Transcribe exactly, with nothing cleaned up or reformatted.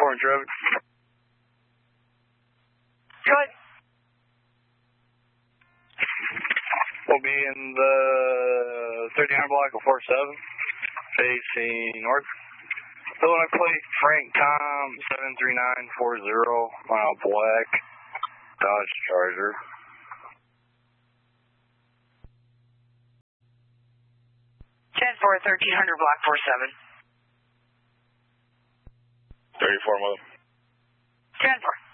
four in traffic. Go ahead. We'll be in the thirteen hundred block of four seven, facing north. Illinois plate, Frank Tom, seven three nine four zero, mile black, Dodge Charger. ten four, thirteen hundred block four seven. thirty-four, mother. ten four.